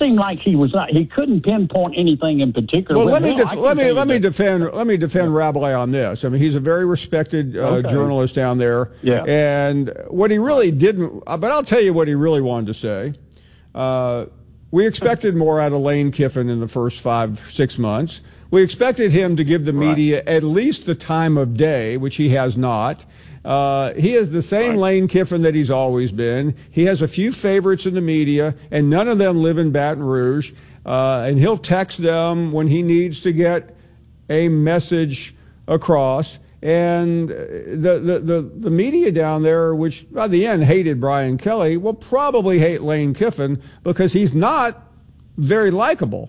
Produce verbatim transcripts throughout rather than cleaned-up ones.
seemed like he was not. He couldn't pinpoint anything in particular. Well, but let me hell, def- let me let me that. defend let me defend Rabelais on this. I mean, he's a very respected uh, Okay. journalist down there. Yeah. And what he really didn't, but I'll tell you what he really wanted to say. Uh, we expected more out of Lane Kiffin in the first five six months. We expected him to give the media right. at least the time of day, which he has not. Uh, he is the same right. Lane Kiffin that he's always been. He has a few favorites in the media, and none of them live in Baton Rouge. Uh, and he'll text them when he needs to get a message across. And the, the, the, the media down there, which by the end hated Brian Kelly, will probably hate Lane Kiffin because he's not very likable.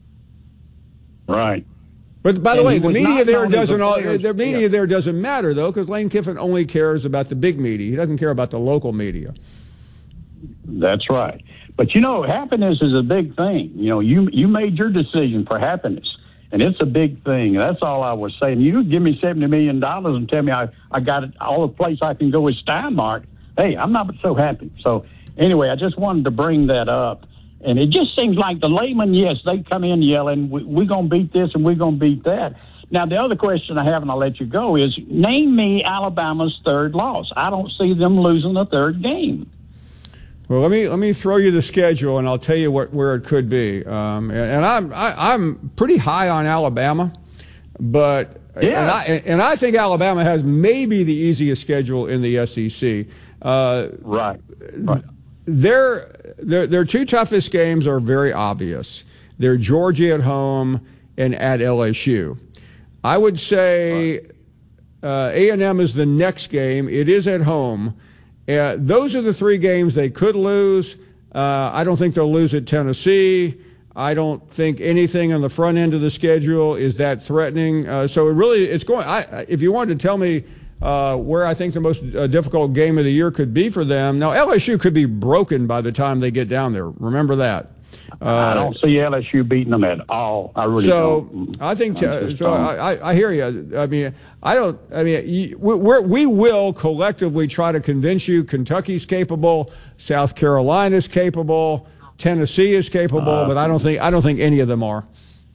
Right. But by the and way, the media there doesn't all, players, the media yeah. there doesn't matter though, because Lane Kiffin only cares about the big media. He doesn't care about the local media. That's right. But you know, happiness is a big thing. You know, you you made your decision for happiness, and it's a big thing. That's all I was saying. You give me seventy million dollars and tell me I I got it, all the place I can go is Steinmark. Hey, I'm not so happy. So anyway, I just wanted to bring that up. And it just seems like the layman, yes, they come in yelling, we, we're going to beat this and we're going to beat that. Now, the other question I have, and I'll let you go, is name me Alabama's third loss. I don't see them losing the third game. Well, let me let me throw you the schedule, and I'll tell you what where it could be. Um, and, and I'm I, I'm pretty high on Alabama, but yeah. and I and I think Alabama has maybe the easiest schedule in the S E C. Uh, right. right. Their, their, their two toughest games are very obvious. They're Georgia at home and at L S U. I would say uh, A and M is the next game. It is at home. Uh, those are the three games they could lose. Uh, I don't think they'll lose at Tennessee. I don't think anything on the front end of the schedule is that threatening. Uh, so it really, it's going. I, if you wanted to tell me Uh, where I think the most uh, difficult game of the year could be for them. Now, L S U could be broken by the time they get down there. Remember that. Uh, I don't see L S U beating them at all. I really so don't. I think, uh, so I, I hear you. I mean, I don't, I mean, you, we're, we will collectively try to convince you Kentucky's capable, South Carolina's capable, Tennessee is capable, uh, but I don't think, I don't think any of them are.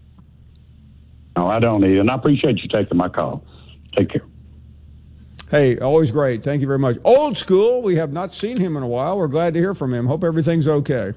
No, I don't either. And I appreciate you taking my call. Take care. Hey, always great. Thank you very much. Old School, we have not seen him in a while. We're glad to hear from him. Hope everything's okay.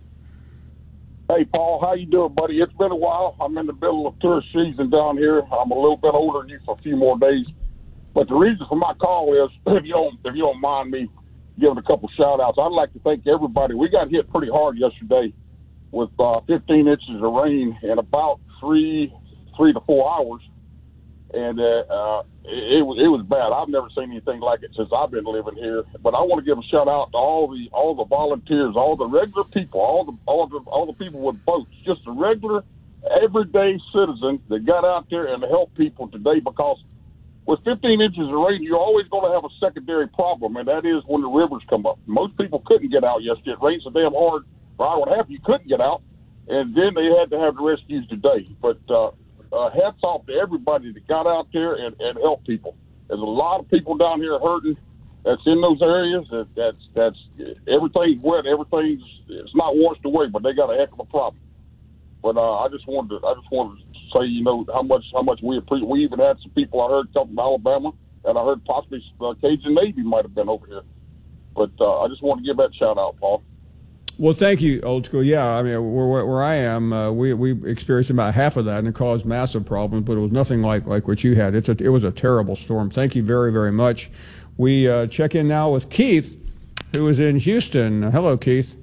Hey, Paul, how you doing, buddy? It's been a while. I'm in the middle of tourist season down here. I'm a little bit older than you for a few more days. But the reason for my call is, if you don't, if you don't mind me giving a couple shout-outs, I'd like to thank everybody. We got hit pretty hard yesterday with uh, fifteen inches of rain in about three, three to four hours. And uh, uh, it, it was it was bad. I've never seen anything like it since I've been living here. But I want to give a shout out to all the all the volunteers, all the regular people, all the all the all the people with boats, just the regular, everyday citizens that got out there and helped people today. Because with fifteen inches of rain, you're always going to have a secondary problem, and that is when the rivers come up. Most people couldn't get out yesterday. It rained so damn hard for an hour and a half, you couldn't get out, and then they had to have the rescues today. But uh, Uh, hats off to everybody that got out there and, and helped people. There's a lot of people down here hurting that's in those areas. That, that's that's everything's wet. Everything's it's not washed away, but they got a heck of a problem. But uh, I just wanted to I just wanted to say, you know, how much how much we appreciate. We even had some people I heard come from Alabama, and I heard possibly uh, Cajun Navy might have been over here. But uh, I just want to give that shout out, Paul. Well, thank you, Old School. Yeah, I mean, where, where I am, uh, we we experienced about half of that, and it caused massive problems. But it was nothing like, like what you had. It's a, it was a terrible storm. Thank you very very much. We uh, check in now with Keith, who is in Houston. Hello, Keith.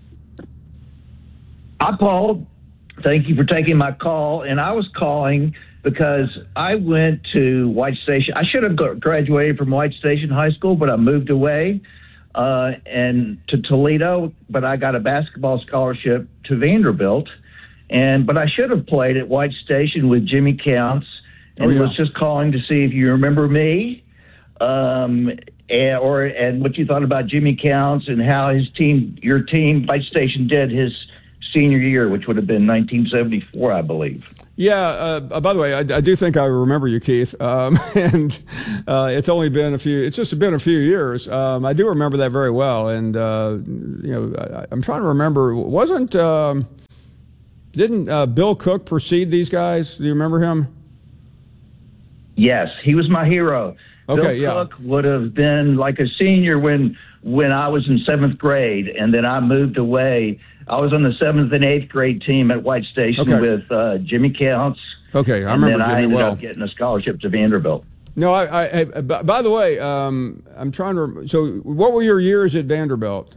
Hi, Paul. Thank you for taking my call. And I was calling because I went to White Station. I should have graduated from White Station High School, but I moved away. Uh, and to Toledo, but I got a basketball scholarship to Vanderbilt, and but I should have played at White Station with Jimmy Counts, and oh, yeah. was just calling to see if you remember me, um, and, or and what you thought about Jimmy Counts and how his team, your team, White Station did his senior year, which would have been nineteen seventy-four, I believe. Yeah, uh, by the way, I, I do think I remember you, Keith, um, and uh, it's only been a few, it's just been a few years. Um, I do remember that very well, and, uh, you know, I, I'm trying to remember, wasn't, um, Didn't uh, Bill Cook precede these guys? Do you remember him? Yes, he was my hero. Okay, Bill yeah. Cook would have been like a senior when when I was in seventh grade, and then I moved away. I was on the seventh and eighth grade team at White Station okay. with uh, Jimmy Counts. Okay, I and remember then I Jimmy ended well. up getting a scholarship to Vanderbilt. No, I, I, I by the way, um, I'm trying to. So, what were your years at Vanderbilt?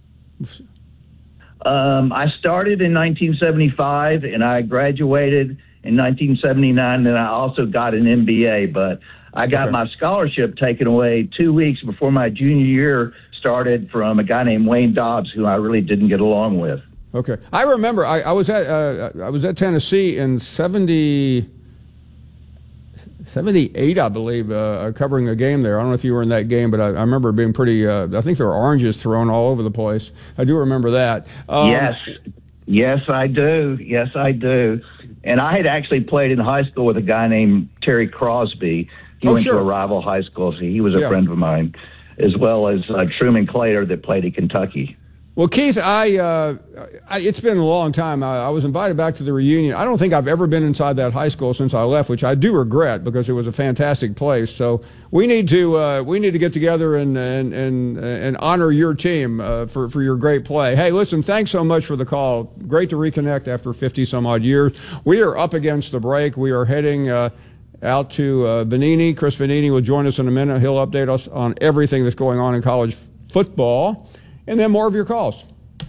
Um, I started in nineteen seventy-five, and I graduated in nineteen seventy-nine, and I also got an M B A, but I got okay. my scholarship taken away two weeks before my junior year started from a guy named Wayne Dobbs, who I really didn't get along with. Okay, I remember I, I was at uh, I was at Tennessee in seventy, seventy-eight, I believe, uh, covering a game there. I don't know if you were in that game, but I, I remember being pretty. Uh, I think there were oranges thrown all over the place. I do remember that. Um, yes, yes, I do. Yes, I do. And I had actually played in high school with a guy named Terry Crosby. He oh, went sure. to a rival high school, so he was a yeah. friend of mine, as well as uh, Truman Clater that played at Kentucky. Well, Keith, I, uh, I it's been a long time. I, I was invited back to the reunion. I don't think I've ever been inside that high school since I left, which I do regret because it was a fantastic place. So we need to uh, we need to get together and and and, and honor your team uh, for for your great play. Hey, listen, thanks so much for the call. Great to reconnect after fifty some odd years. We are up against the break. We are heading uh, out to uh, Vanini. Chris Vanini will join us in a minute. He'll update us on everything that's going on in college football. And then more of your calls.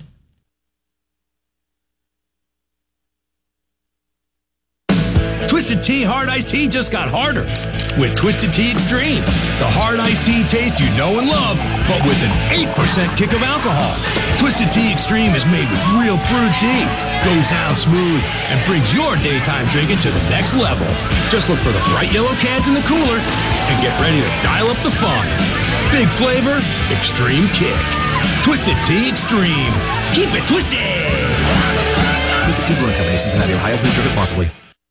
Twisted Tea Hard Iced Tea just got harder with Twisted Tea Extreme. The hard iced tea taste you know and love, but with an eight percent kick of alcohol. Twisted Tea Extreme is made with real brewed tea, goes down smooth, and brings your daytime drinking to the next level. Just look for the bright yellow cans in the cooler and get ready to dial up the fun. Big flavor, extreme kick. Twisted Tea Extreme. Keep it twisted. Twisted Tea Brewing Company, Cincinnati, Ohio. Please drink responsibly.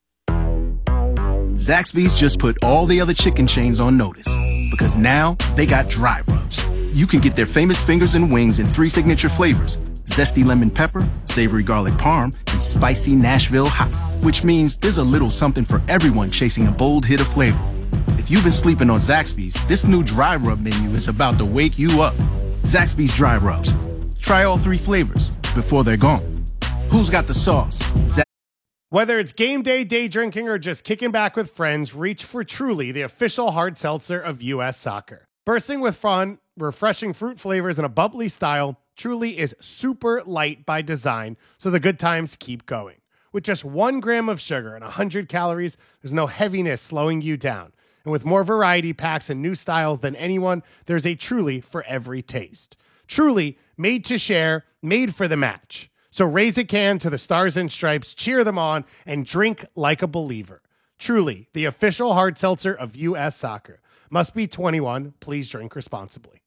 Zaxby's just put all the other chicken chains on notice because now they got dry rubs. You can get their famous fingers and wings in three signature flavors: zesty lemon pepper, savory garlic parm, and spicy Nashville hot, which means there's a little something for everyone chasing a bold hit of flavor. If you've been sleeping on Zaxby's, this new dry rub menu is about to wake you up. Zaxby's Dry Rubs. Try all three flavors before they're gone. Who's got the sauce? Z- Whether it's game day, day drinking, or just kicking back with friends, reach for Truly, the official hard seltzer of U S Soccer. Bursting with fun, refreshing fruit flavors, and a bubbly style, Truly is super light by design, so the good times keep going. With just one gram of sugar and one hundred calories, there's no heaviness slowing you down. And with more variety packs and new styles than anyone, there's a Truly for every taste. Truly, made to share, made for the match. So raise a can to the Stars and Stripes, cheer them on, and drink like a believer. Truly, the official hard seltzer of U S Soccer. Must be twenty-one. Please drink responsibly.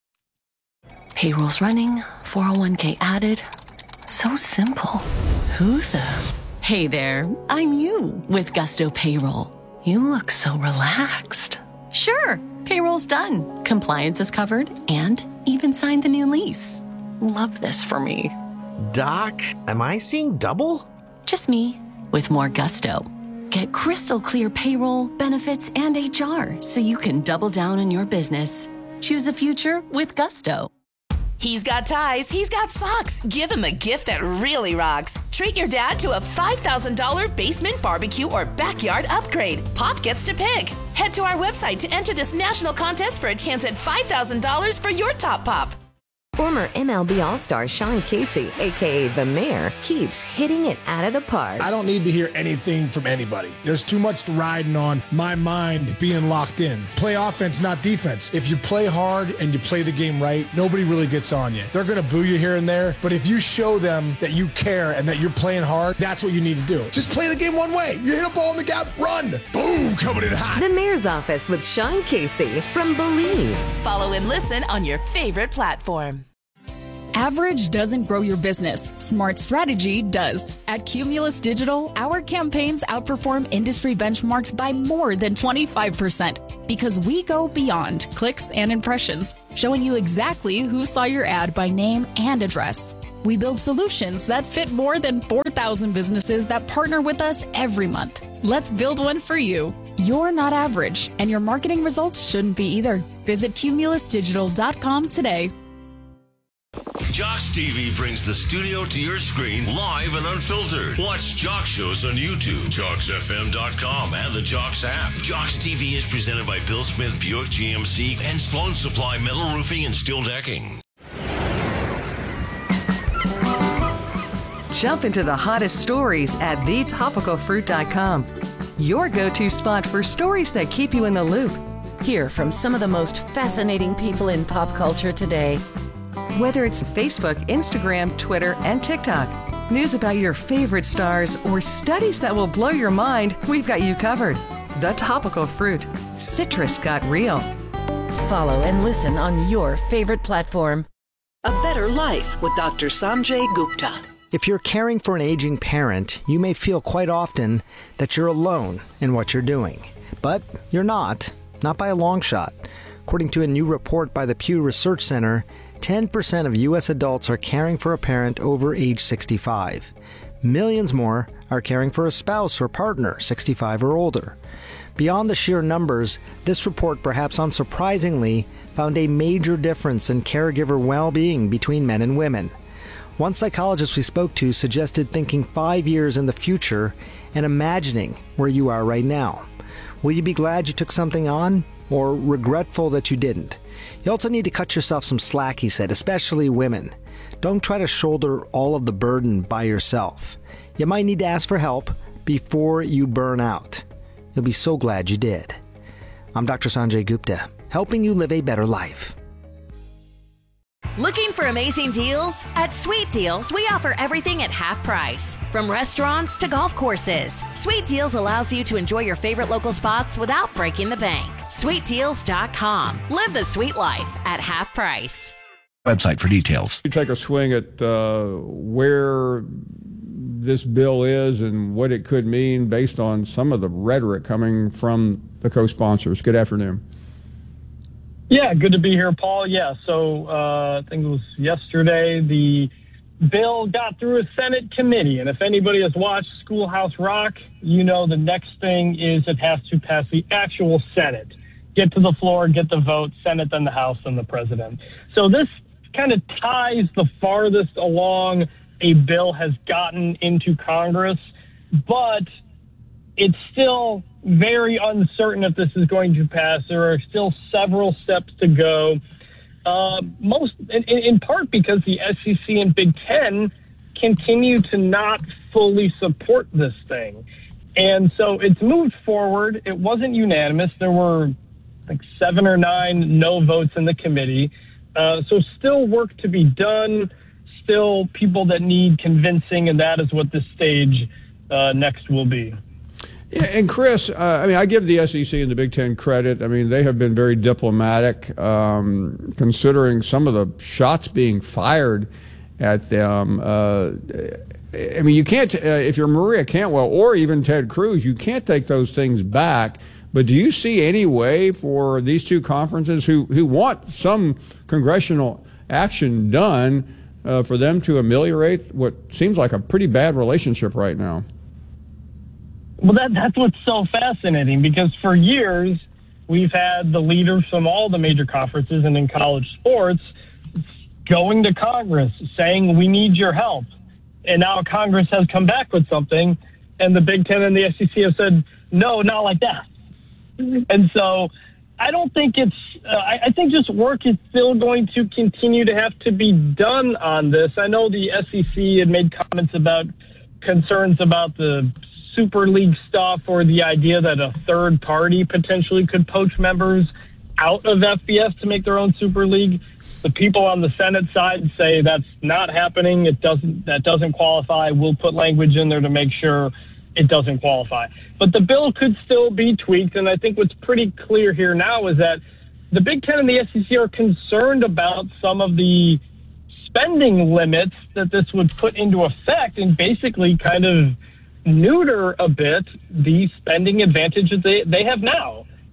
Payroll's running, four oh one k added. So simple. Who the? Hey there, I'm you with Gusto Payroll. You look so relaxed. Sure, payroll's done. Compliance is covered and even signed the new lease. Love this for me. Doc, am I seeing double? Just me with more gusto. Get crystal clear payroll, benefits, and H R so you can double down on your business. Choose a future with Gusto. He's got ties, he's got socks. Give him a gift that really rocks. Treat your dad to a five thousand dollars basement barbecue or backyard upgrade. Pop gets to pick. Head to our website to enter this national contest for a chance at five thousand dollars for your top pop. Former M L B All-Star Sean Casey, a k a. The Mayor, keeps hitting it out of the park. I don't need to hear anything from anybody. There's too much riding on my mind being locked in. Play offense, not defense. If you play hard and you play the game right, nobody really gets on you. They're going to boo you here and there, but if you show them that you care and that you're playing hard, that's what you need to do. Just play the game one way. You hit a ball in the gap, run. Boom, coming in hot. The Mayor's Office with Sean Casey from Believe. Follow and listen on your favorite platform. Average doesn't grow your business. Smart strategy does. At Cumulus Digital, our campaigns outperform industry benchmarks by more than twenty-five percent because we go beyond clicks and impressions, showing you exactly who saw your ad by name and address. We build solutions that fit more than four thousand businesses that partner with us every month. Let's build one for you. You're not average, and your marketing results shouldn't be either. Visit cumulus digital dot com today. Jocks T V brings the studio to your screen live and unfiltered. Watch Jocks shows on YouTube, jocks f m dot com, and the Jocks app. Jocks T V is presented by Bill Smith Buick G M C and Sloan Supply Metal Roofing and Steel Decking. Jump into the hottest stories at the topical fruit dot com. Your go-to spot for stories that keep you in the loop. Hear from some of the most fascinating people in pop culture today. Whether it's Facebook, Instagram, Twitter, and TikTok, news about your favorite stars, or studies that will blow your mind, we've got you covered. The Topical Fruit. Citrus got real. Follow and listen on your favorite platform. A Better Life with Doctor Sanjay Gupta. If you're caring for an aging parent, you may feel quite often that you're alone in what you're doing. But you're not, not by a long shot. According to a new report by the Pew Research Center, ten percent of U S adults are caring for a parent over age sixty-five. Millions more are caring for a spouse or partner sixty-five or older. Beyond the sheer numbers, this report, perhaps unsurprisingly, found a major difference in caregiver well-being between men and women. One psychologist we spoke to suggested thinking five years in the future and imagining where you are right now. Will you be glad you took something on, or regretful that you didn't? You also need to cut yourself some slack, he said, especially women. Don't try to shoulder all of the burden by yourself. You might need to ask for help before you burn out. You'll be so glad you did. I'm Doctor Sanjay Gupta, helping you live a better life. Looking for amazing deals? At Sweet Deals, we offer everything at half price. From restaurants to golf courses, Sweet Deals allows you to enjoy your favorite local spots without breaking the bank. sweet deals dot com. Live the sweet life at half price. Website for details. You take a swing at uh, where this bill is and what it could mean based on some of the rhetoric coming from the co-sponsors. Good afternoon. Yeah, good to be here, Paul. Yeah, so uh, I think it was yesterday, the bill got through a Senate committee. And if anybody has watched Schoolhouse Rock, you know the next thing is it has to pass the actual Senate. Get to the floor, get the vote, Senate, then the House, then the president. So this kind of ties the farthest along a bill has gotten into Congress, but it's still very uncertain if this is going to pass. There are still several steps to go, uh, most in, in part because the S E C and Big Ten continue to not fully support this thing. And so it's moved forward. It wasn't unanimous. There were like seven or nine no votes in the committee. Uh, so still work to be done, still people that need convincing, and that is what this stage uh, next will be. Yeah, and Chris, uh, I mean, I give the S E C and the Big Ten credit. I mean, they have been very diplomatic, um, considering some of the shots being fired at them. Uh, I mean, you can't, uh, if you're Maria Cantwell or even Ted Cruz, you can't take those things back. But do you see any way for these two conferences who, who want some congressional action done uh, for them to ameliorate what seems like a pretty bad relationship right now? Well, that, that's what's so fascinating, because for years we've had the leaders from all the major conferences and in college sports going to Congress saying, we need your help. And now Congress has come back with something, and the Big Ten and the S E C have said, no, not like that. And so I don't think it's, uh, I, I think just work is still going to continue to have to be done on this. I know the S E C had made comments about concerns about the Super League stuff, or the idea that a third party potentially could poach members out of F B S to make their own Super League. The people on the Senate side say that's not happening. It doesn't, that doesn't qualify. We'll put language in there to make sure it doesn't qualify. But the bill could still be tweaked, and I think what's pretty clear here now is that the Big Ten and the S E C are concerned about some of the spending limits that this would put into effect and basically kind of neuter a bit the spending advantages they, they have now.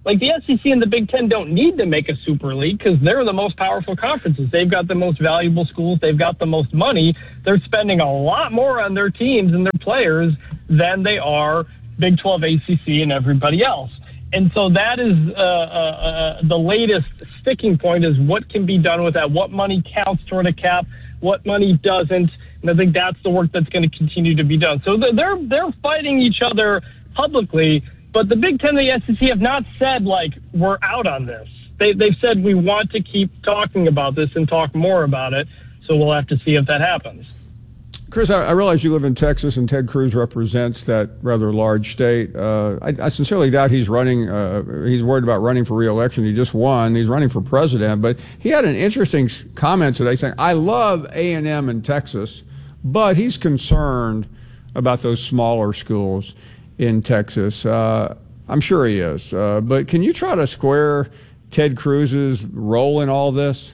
Like, the S E C and the Big Ten don't need to make a super league because they're the most powerful conferences. They've got the most valuable schools. They've got the most money. They're spending a lot more on their teams and their players than they are Big twelve, A C C, and everybody else. And so that is uh, uh, uh, the latest sticking point is what can be done with that, what money counts toward a cap, what money doesn't. And I think that's the work that's going to continue to be done. So they're they're fighting each other publicly. But the Big Ten and the S E C have not said, like, we're out on this. They, they've said we want to keep talking about this and talk more about it, so we'll have to see if that happens. Chris, I, I realize you live in Texas, and Ted Cruz represents that rather large state. Uh, I, I sincerely doubt he's running. Uh, he's worried about running for re-election. He just won. He's running for president. But he had an interesting comment today saying, I love A and M in Texas, but he's concerned about those smaller schools in Texas. Uh, I'm sure he is. Uh, but can you try to square Ted Cruz's role in all this?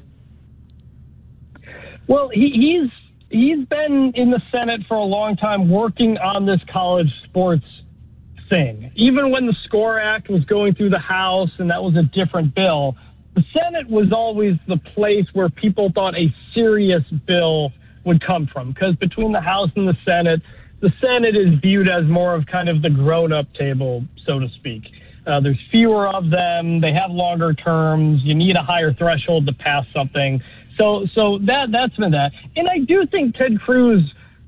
Well, he, he's he's been in the Senate for a long time working on this college sports thing. Even when the SCORE Act was going through the House and that was a different bill, the Senate was always the place where people thought a serious bill would come from. Because between the House and the Senate, the Senate is viewed as more of kind of the grown-up table, so to speak. Uh, there's fewer of them. They have longer terms. You need a higher threshold to pass something. So, so that that's been that. And I do think Ted Cruz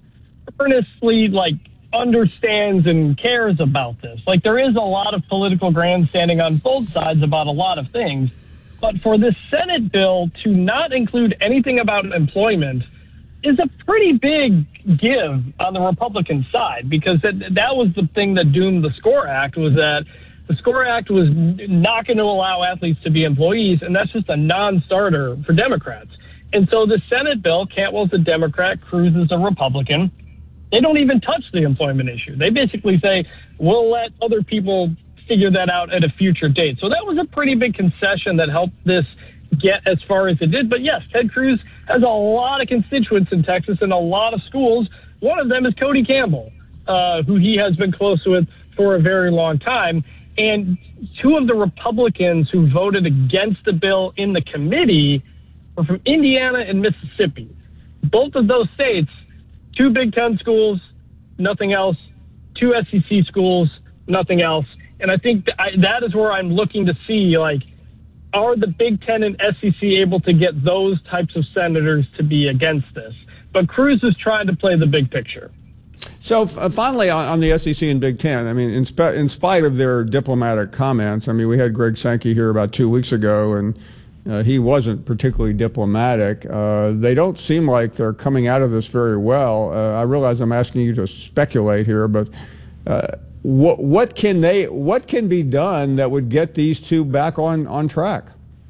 earnestly, like, understands and cares about this. Like, there is a lot of political grandstanding on both sides about a lot of things. But for this Senate bill to not include anything about employment is a pretty big give on the Republican side, because that, that was the thing that doomed the SCORE Act, was that the SCORE Act was not going to allow athletes to be employees, and that's just a non-starter for Democrats. And so the Senate bill, Cantwell's a Democrat, Cruz is a Republican. They don't even touch the employment issue. They basically say, we'll let other people figure that out at a future date. So that was a pretty big concession that helped this get as far as it did. But yes, Ted Cruz has a lot of constituents in Texas and a lot of schools. One of them is Cody Campbell, uh, who he has been close with for a very long time. And two of the Republicans who voted against the bill in the committee were from Indiana and Mississippi. Both of those states, two Big Ten schools, nothing else, two S E C schools, nothing else. And I think th- I, that is where I'm looking to see, like, are the Big Ten and S E C able to get those types of senators to be against this? But Cruz is trying to play the big picture. So uh, finally, on, on the S E C and Big Ten, I mean, in, sp- in spite of their diplomatic comments, I mean, we had Greg Sankey here about two weeks ago, and uh, he wasn't particularly diplomatic. Uh, they don't seem like they're coming out of this very well. Uh, I realize I'm asking you to speculate here, but uh, what what can they what can be done that would get these two back on, on track?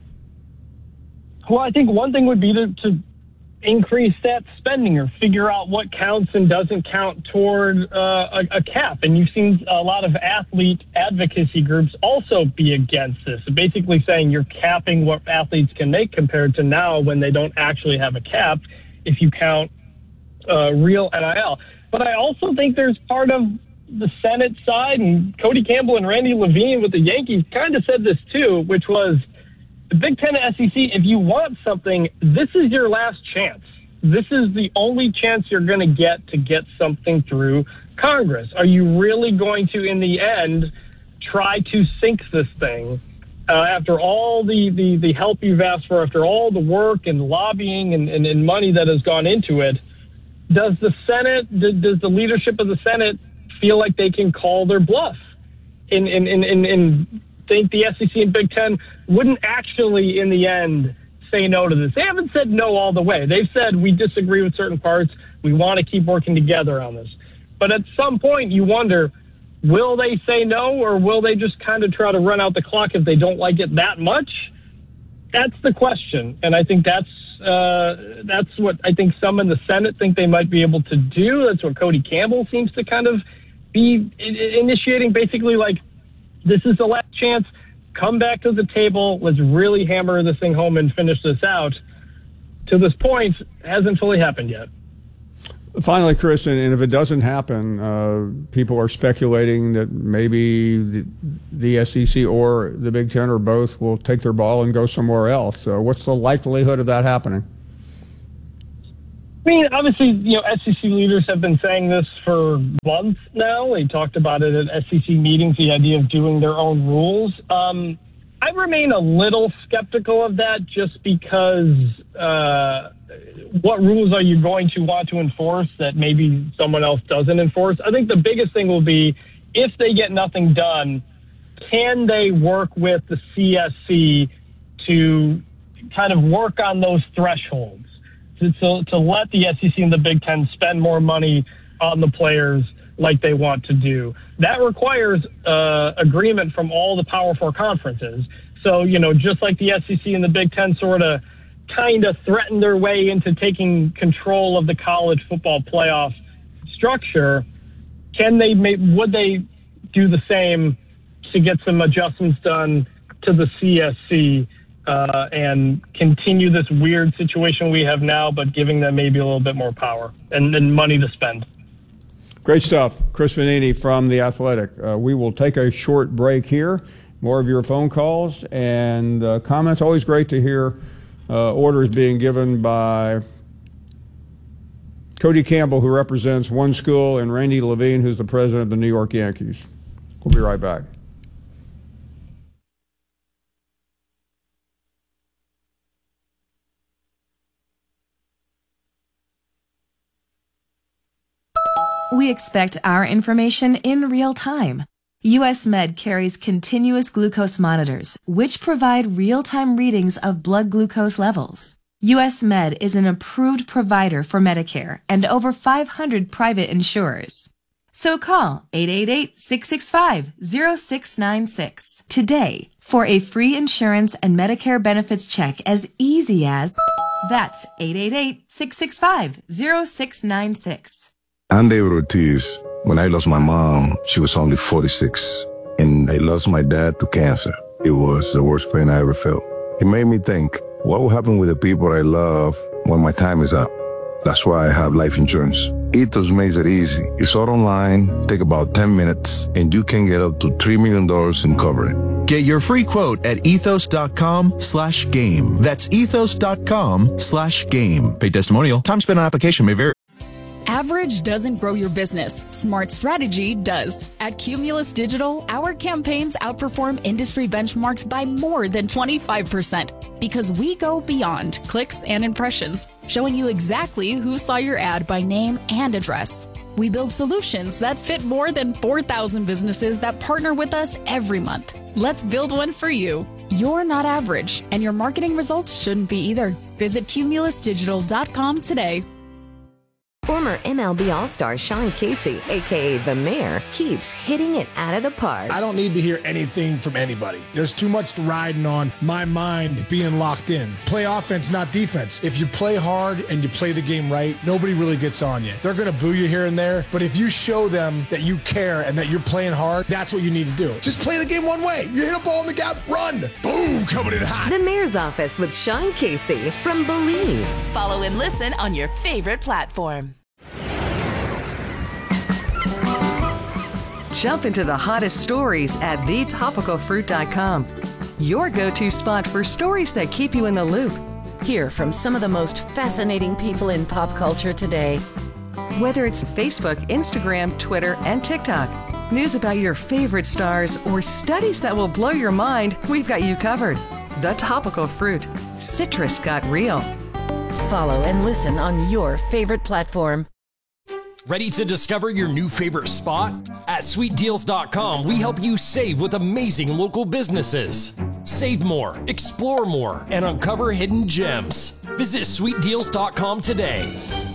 Well, I think one thing would be to, to increase that spending or figure out what counts and doesn't count toward uh, a, a cap. And you've seen a lot of athlete advocacy groups also be against this, basically saying you're capping what athletes can make compared to now when they don't actually have a cap if you count uh, real N I L. But I also think there's part of the Senate side, and Cody Campbell and Randy Levine with the Yankees kind of said this too, which was, the Big Ten and S E C, if you want something, this is your last chance. This is the only chance you're going to get to get something through Congress. Are you really going to, in the end, try to sink this thing uh, after all the, the, the help you've asked for, after all the work and lobbying and, and, and money that has gone into it? Does the Senate, does the leadership of the Senate feel like they can call their bluff in in in in, in think the S E C and Big Ten wouldn't actually, in the end, say no to this? They haven't said no all the way. They've said, we disagree with certain parts. We want to keep working together on this. But at some point, you wonder, will they say no, or will they just kind of try to run out the clock if they don't like it that much? That's the question. And I think that's uh, that's what I think some in the Senate think they might be able to do. That's what Cody Campbell seems to kind of be initiating, basically, like, this is the last chance. Come back to the table. Let's really hammer this thing home and finish this out. To this point, hasn't fully happened yet. Finally, Chris, and, and if it doesn't happen, uh, people are speculating that maybe the, the S E C or the Big Ten or both will take their ball and go somewhere else. So what's the likelihood of that happening? I mean, obviously, you know, S E C leaders have been saying this for months now. They talked about it at S E C meetings, the idea of doing their own rules. Um, I remain a little skeptical of that just because uh, what rules are you going to want to enforce that maybe someone else doesn't enforce? I think the biggest thing will be if they get nothing done, can they work with the C S C to kind of work on those thresholds? To, to, to let the S E C and the Big Ten spend more money on the players like they want to do. That requires uh, agreement from all the Power Four conferences. So, you know, just like the S E C and the Big Ten sort of kind of threatened their way into taking control of the college football playoff structure, can they make, would they do the same to get some adjustments done to the C S C uh, and continue this weird situation we have now, but giving them maybe a little bit more power and, and money to spend? Great stuff. Chris Vannini from The Athletic. Uh, we will take a short break here. More of your phone calls and uh, comments. Always great to hear uh, orders being given by Cody Campbell, who represents one school, and Randy Levine, who's the president of the New York Yankees. We'll be right back. We expect our information in real time. U S Med carries continuous glucose monitors, which provide real-time readings of blood glucose levels. U S Med is an approved provider for Medicare and over five hundred private insurers. So call eight eight eight, six six five, zero six nine six today for a free insurance and Medicare benefits check as easy as, that's eight eight eight, six six five, zero six nine six. I'm David Ortiz. When I lost my mom, she was only forty-six, and I lost my dad to cancer. It was the worst pain I ever felt. It made me think, what will happen with the people I love when my time is up? That's why I have life insurance. Ethos makes it easy. It's all online, take about ten minutes, and you can get up to three million dollars in coverage. Get your free quote at ethos.com slash game. That's ethos.com slash game. Paid testimonial. Time spent on application may vary. Average doesn't grow your business. Smart strategy does. At Cumulus Digital, our campaigns outperform industry benchmarks by more than twenty-five percent because we go beyond clicks and impressions, showing you exactly who saw your ad by name and address. We build solutions that fit more than four thousand businesses that partner with us every month. Let's build one for you. You're not average, and your marketing results shouldn't be either. Visit cumulus digital dot com today. Former M L B All-Star Sean Casey, a k a. The Mayor, keeps hitting it out of the park. I don't need to hear anything from anybody. There's too much riding on my mind being locked in. Play offense, not defense. If you play hard and you play the game right, nobody really gets on you. They're going to boo you here and there, but if you show them that you care and that you're playing hard, that's what you need to do. Just play the game one way. You hit a ball in the gap, run. Boom, coming in hot. The Mayor's Office with Sean Casey from Believe. Follow and listen on your favorite platform. Jump into the hottest stories at the topical fruit dot com. Your go-to spot for stories that keep you in the loop. Hear from some of the most fascinating people in pop culture today. Whether it's Facebook, Instagram, Twitter, and TikTok, news about your favorite stars, or studies that will blow your mind, we've got you covered. The Topical Fruit. Citrus got real. Follow and listen on your favorite platform. Ready to discover your new favorite spot? At sweet deals dot com, we help you save with amazing local businesses. Save more, explore more, and uncover hidden gems. Visit sweet deals dot com today.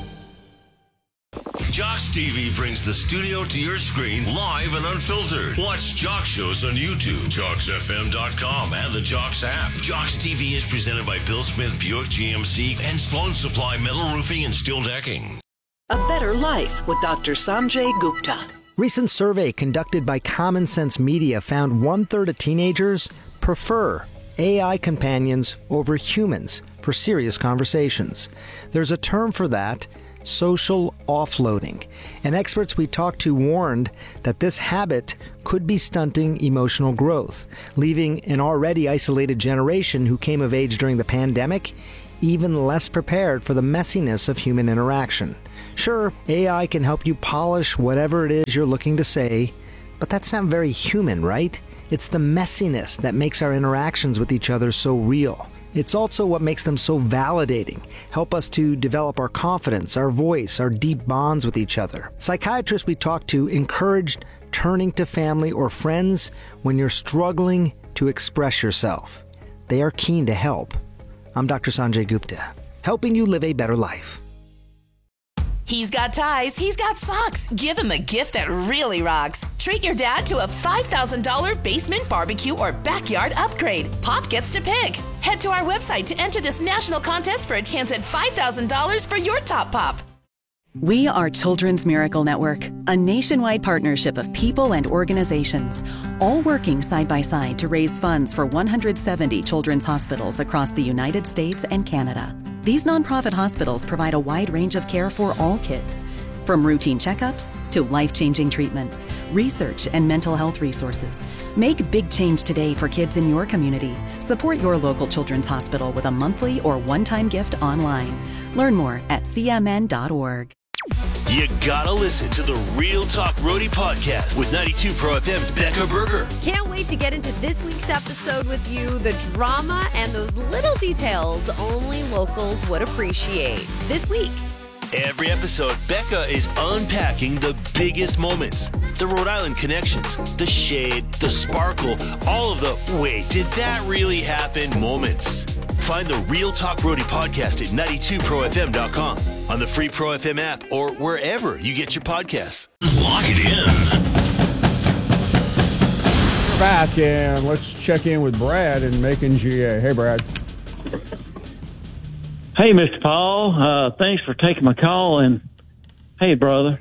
Jocks T V brings the studio to your screen live and unfiltered. Watch Jocks shows on YouTube, jocks f m dot com, and the Jocks app. Jocks T V is presented by Bill Smith Buick G M C and Sloan Supply Metal Roofing and Steel Decking. A Better Life with Doctor Sanjay Gupta. Recent survey conducted by Common Sense Media found one-third of teenagers prefer A I companions over humans for serious conversations. There's a term for that, social offloading. And experts we talked to warned that this habit could be stunting emotional growth, leaving an already isolated generation who came of age during the pandemic even less prepared for the messiness of human interaction. Sure, A I can help you polish whatever it is you're looking to say, but that's not very human, right? It's the messiness that makes our interactions with each other so real. It's also what makes them so validating, help us to develop our confidence, our voice, our deep bonds with each other. Psychiatrists we talked to encouraged turning to family or friends when you're struggling to express yourself. They are keen to help. I'm Doctor Sanjay Gupta, helping you live a better life. He's got ties, he's got socks. Give him a gift that really rocks. Treat your dad to a five thousand dollars basement barbecue or backyard upgrade. Pop gets to pick. Head to our website to enter this national contest for a chance at five thousand dollars for your top pop. We are Children's Miracle Network, a nationwide partnership of people and organizations, all working side by side to raise funds for one hundred seventy children's hospitals across the United States and Canada. These nonprofit hospitals provide a wide range of care for all kids, from routine checkups to life-changing treatments, research, and mental health resources. Make big change today for kids in your community. Support your local children's hospital with a monthly or one-time gift online. Learn more at c m n dot org. You gotta listen to the Real Talk Roadie podcast with ninety-two Pro F M's Becca Berger. Can't wait to get into this week's episode with you. The drama and those little details only locals would appreciate. This week. Every episode, Becca is unpacking the biggest moments, the Rhode Island connections, the shade, the sparkle, all of the wait, did that really happen moments. Find the Real Talk Roadie podcast at ninety-two pro f m dot com, on the free Pro F M app, or wherever you get your podcasts. Lock it in. We're back, and let's check in with Brad in Macon, G A. Hey, Brad. Hey, Mister Paul. Uh, thanks for taking my call. And hey, brother,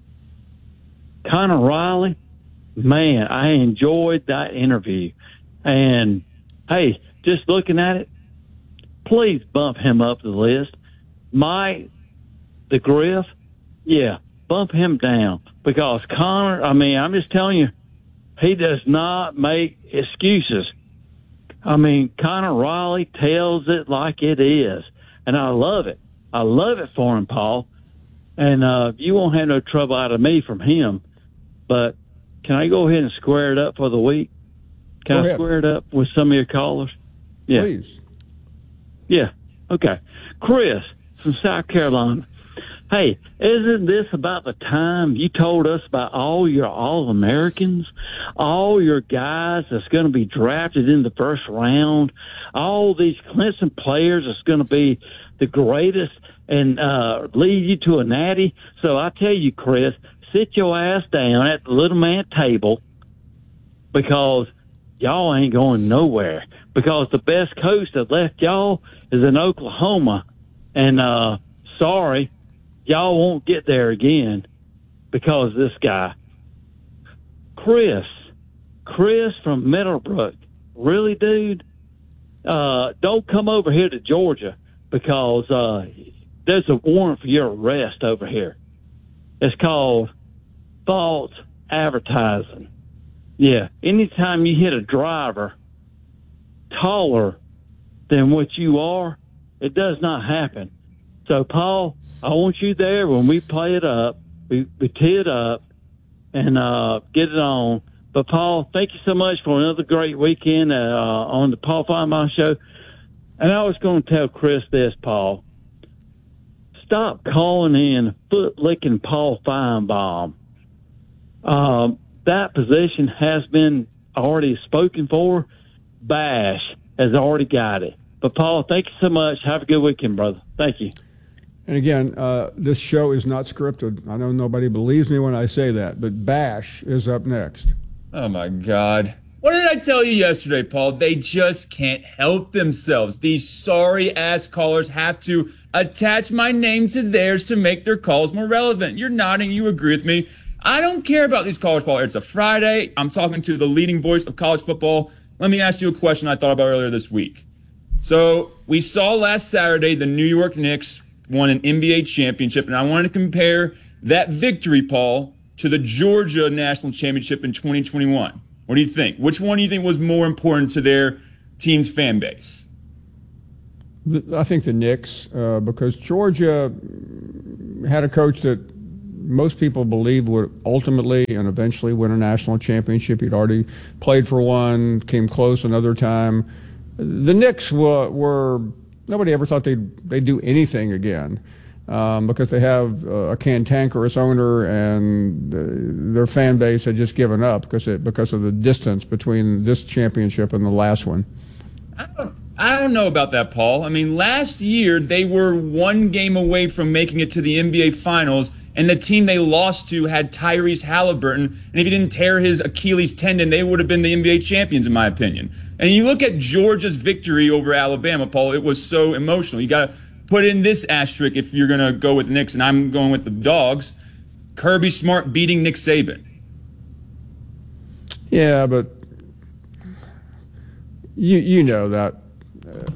Connor Riley, man, I enjoyed that interview. And hey, just looking at it, please bump him up the list. Mike, the Griff, yeah, bump him down. Because Connor, I mean, I'm just telling you, he does not make excuses. I mean, Connor Riley tells it like it is. And I love it. I love it for him, Paul. And uh, you won't have no trouble out of me from him. But can I go ahead and square it up for the week? Can go I ahead. square it up with some of your callers? Yeah. Please. Yeah. Okay. Chris from South Carolina. Hey, isn't this about the time you told us about all your All-Americans, all your guys that's going to be drafted in the first round, all these Clemson players that's going to be the greatest and uh, lead you to a natty? So I tell you, Chris, sit your ass down at the little man table because y'all ain't going nowhere. Because the best coach that left y'all is in Oklahoma. And uh, sorry, y'all won't get there again because of this guy. Chris. Chris from Meadowbrook. Really, dude? Uh, don't come over here to Georgia because uh, there's a warrant for your arrest over here. It's called false advertising. Yeah, anytime you hit a driver taller than what you are, it does not happen. So, Paul, I want you there when we play it up, we, we tee it up, and uh, get it on. But, Paul, thank you so much for another great weekend uh, on the Paul Feinbaum Show. And I was going to tell Chris this, Paul. Stop calling in foot-licking Paul Feinbaum. Um, that position has been already spoken for. Bash has already got it. But, Paul, thank you so much. Have a good weekend, brother. Thank you. And again, uh, this show is not scripted. I know nobody believes me when I say that, but Bash is up next. Oh, my God. What did I tell you yesterday, Paul? They just can't help themselves. These sorry-ass callers have to attach my name to theirs to make their calls more relevant. You're nodding. You agree with me. I don't care about these callers, Paul. It's a Friday. I'm talking to the leading voice of college football. Let me ask you a question I thought about earlier this week. So we saw last Saturday the New York Knicks won an N B A championship, and I wanted to compare that victory, Paul, to the Georgia national championship in twenty twenty-one. What do you think? Which one do you think was more important to their team's fan base? I think the Knicks, uh, because Georgia had a coach that most people believe would ultimately and eventually win a national championship. He'd already played for one, came close another time. The Knicks were, were nobody ever thought they'd, they'd do anything again um, because they have uh, a cantankerous owner, and uh, their fan base had just given up because, it, because of the distance between this championship and the last one. I don't, I don't know about that, Paul. I mean, last year they were one game away from making it to the N B A Finals, and the team they lost to had Tyrese Halliburton, and if he didn't tear his Achilles tendon, they would have been the N B A champions, in my opinion. And you look at Georgia's victory over Alabama, Paul, it was so emotional. You got to put in this asterisk if you're going to go with Knicks, and I'm going with the Dogs. Kirby Smart beating Nick Saban. Yeah, but you you know that. Uh,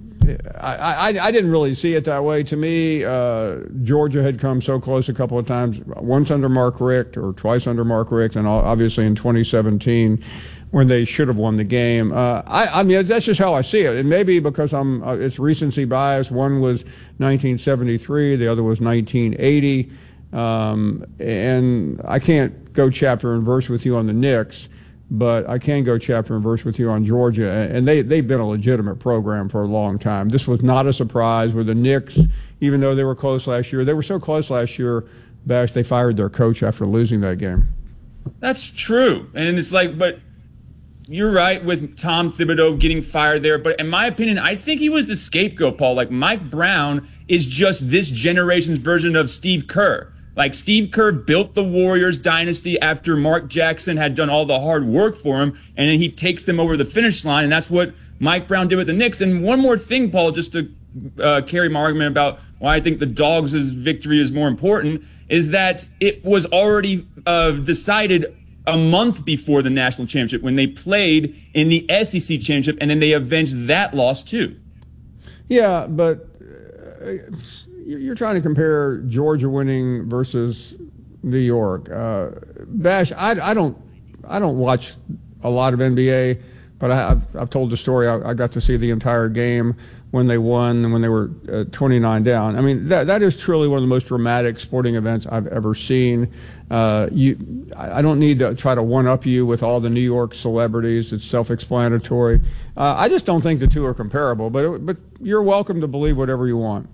I, I, I didn't really see it that way. To me, uh, Georgia had come so close a couple of times, once under Mark Richt or twice under Mark Richt, and obviously in twenty seventeen when they should have won the game. Uh, I, I mean, that's just how I see it. And maybe because I'm, uh, it's recency bias. One was nineteen seventy-three, the other was nineteen eighty. Um, and I can't go chapter and verse with you on the Knicks, but I can go chapter and verse with you on Georgia, and they, they've been a legitimate program for a long time. This was not a surprise where the Knicks, even though they were close last year, they were so close last year, Bash, they fired their coach after losing that game. That's true. And it's like, but you're right with Tom Thibodeau getting fired there. But in my opinion, I think he was the scapegoat, Paul. Like, Mike Brown is just this generation's version of Steve Kerr. Like, Steve Kerr built the Warriors dynasty after Mark Jackson had done all the hard work for him, and then he takes them over the finish line, and that's what Mike Brown did with the Knicks. And one more thing, Paul, just to uh, carry my argument about why I think the Dogs' victory is more important, is that it was already uh, decided a month before the national championship when they played in the S E C championship, and then they avenged that loss too. Yeah, but uh, you're trying to compare Georgia winning versus New York. Uh, Bash, I, I don't, I don't watch a lot of N B A, but I, I've, I've told the story. I, I got to see the entire game when they won and when they were uh, twenty-nine down. I mean, that that is truly one of the most dramatic sporting events I've ever seen. Uh, you, I don't need to try to one-up you with all the New York celebrities. It's self-explanatory. Uh, I just don't think the two are comparable. But but you're welcome to believe whatever you want.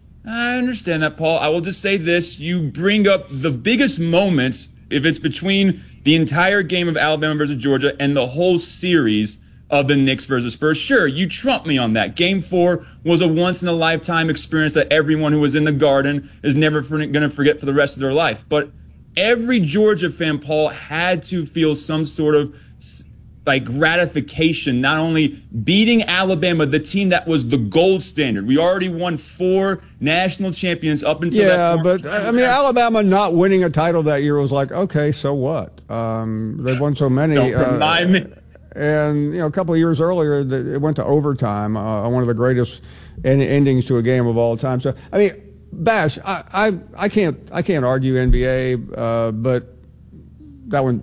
I understand that, Paul. I will just say this. You bring up the biggest moments, if it's between the entire game of Alabama versus Georgia and the whole series of the Knicks versus Spurs. Sure, you trump me on that. Game four was a once-in-a-lifetime experience that everyone who was in the Garden is never going to forget for the rest of their life. But every Georgia fan, Paul, had to feel some sort of like gratification, not only beating Alabama, the team that was the gold standard. We already won four national champions up until yeah, that point. Yeah, but I mean, Alabama not winning a title that year was like, okay, so what? Um, they've won so many. Don't remind uh, me. And you know, a couple of years earlier, it went to overtime. Uh, one of the greatest en- endings to a game of all time. So, I mean, Bash, I, I, I can't, I can't argue N B A, uh, but that one.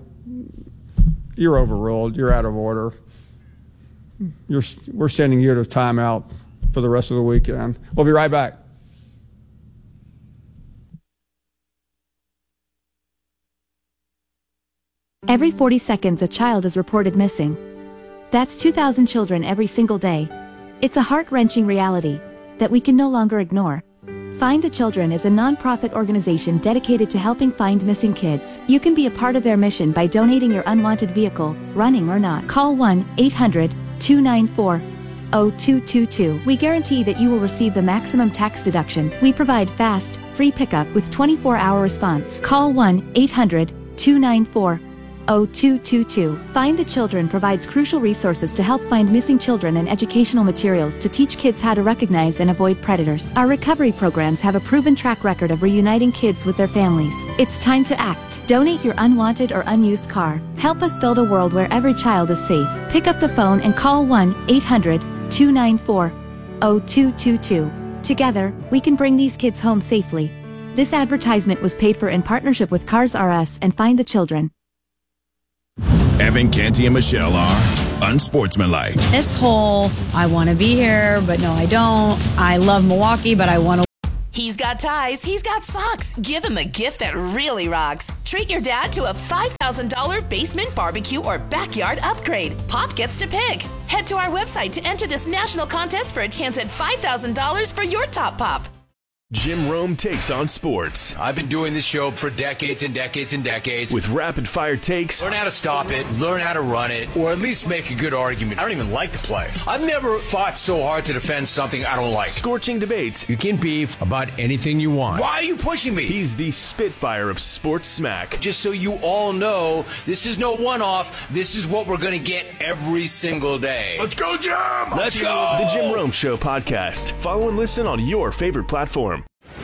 You're overruled. You're out of order. You're, we're sending you to timeout for the rest of the weekend. We'll be right back. Every forty seconds, a child is reported missing. That's two thousand children every single day. It's a heart-wrenching reality that we can no longer ignore. Find the Children is a non-profit organization dedicated to helping find missing kids. You can be a part of their mission by donating your unwanted vehicle, running or not. Call one eight hundred two nine four zero two two two. We guarantee that you will receive the maximum tax deduction. We provide fast, free pickup with twenty-four hour response. Call one eight hundred two nine four zero two two two. Find the Children provides crucial resources to help find missing children and educational materials to teach kids how to recognize and avoid predators. Our recovery programs have a proven track record of reuniting kids with their families. It's time to act. Donate your unwanted or unused car. Help us build a world where every child is safe. Pick up the phone and call one eight hundred two nine four zero two two two. Together, we can bring these kids home safely. This advertisement was paid for in partnership with Cars R Us and Find the Children. Evan, Canty, and Michelle are unsportsmanlike. This whole, I want to be here, but no, I don't. I love Milwaukee, but I want to. He's got ties, he's got socks. Give him a gift that really rocks. Treat your dad to a five thousand dollars basement barbecue or backyard upgrade. Pop gets to pick. Head to our website to enter this national contest for a chance at five thousand dollars for your top pop. Jim Rome takes on sports. I've been doing this show for decades and decades and decades. With rapid-fire takes. Learn how to stop it, learn how to run it, or at least make a good argument. I don't even like to play. I've never fought so hard to defend something I don't like. Scorching debates. You can beef about anything you want. Why are you pushing me? He's the Spitfire of sports smack. Just so you all know, this is no one-off. This is what we're going to get every single day. Let's go, Jim! Let's go! The Jim Rome Show podcast. Follow and listen on your favorite platform.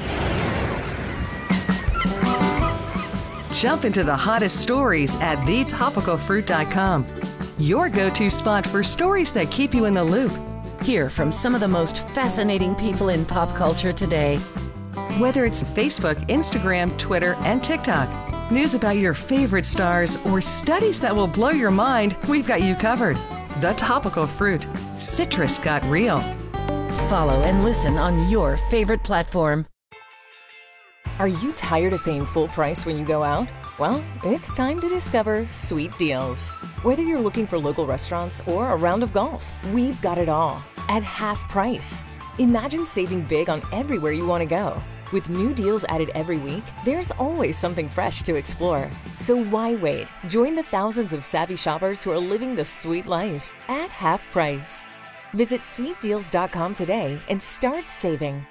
Jump into the hottest stories at the topical fruit dot com. Your go-to spot for stories that keep you in the loop. Hear from some of the most fascinating people in pop culture today. Whether it's Facebook, Instagram, Twitter, and TikTok, news about your favorite stars, or studies that will blow your mind, we've got you covered. The Topical Fruit. Citrus got real. Follow and listen on your favorite platform. Are you tired of paying full price when you go out? Well, it's time to discover Sweet Deals. Whether you're looking for local restaurants or a round of golf, we've got it all at half price. Imagine saving big on everywhere you want to go. With new deals added every week, there's always something fresh to explore. So why wait? Join the thousands of savvy shoppers who are living the sweet life at half price. Visit sweet deals dot com today and start saving.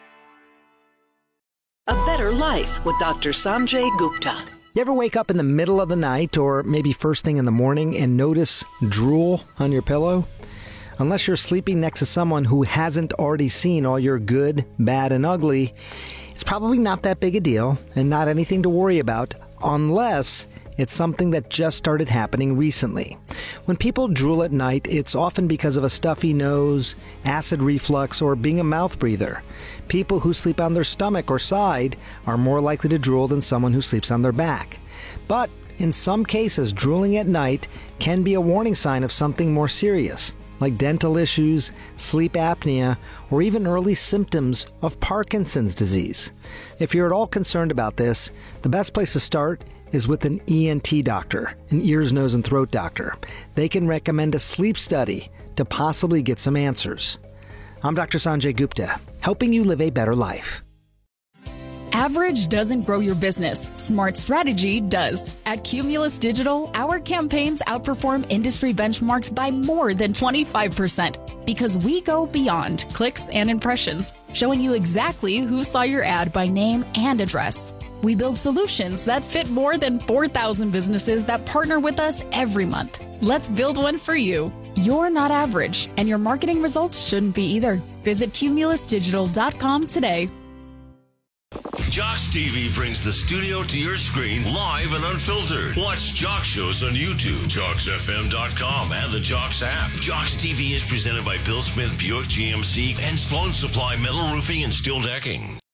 A Better Life with Doctor Sanjay Gupta. You ever wake up in the middle of the night or maybe first thing in the morning and notice drool on your pillow? Unless you're sleeping next to someone who hasn't already seen all your good, bad, and ugly, it's probably not that big a deal and not anything to worry about unless it's something that just started happening recently. When people drool at night, it's often because of a stuffy nose, acid reflux, or being a mouth breather. People who sleep on their stomach or side are more likely to drool than someone who sleeps on their back. But in some cases, drooling at night can be a warning sign of something more serious, like dental issues, sleep apnea, or even early symptoms of Parkinson's disease. If you're at all concerned about this, the best place to start is with an E N T doctor, an ears, nose, and throat doctor. They can recommend a sleep study to possibly get some answers. I'm Doctor Sanjay Gupta, helping you live a better life. Average doesn't grow your business. Smart strategy does. At Cumulus Digital, our campaigns outperform industry benchmarks by more than twenty-five percent because we go beyond clicks and impressions, showing you exactly who saw your ad by name and address. We build solutions that fit more than four thousand businesses that partner with us every month. Let's build one for you. You're not average, and your marketing results shouldn't be either. Visit cumulus digital dot com today. Jocks T V brings the studio to your screen live and unfiltered. Watch Jocks shows on YouTube, jocks f m dot com, and the Jocks app. Jocks T V is presented by Bill Smith Buick G M C and Sloan Supply Metal Roofing and Steel Decking.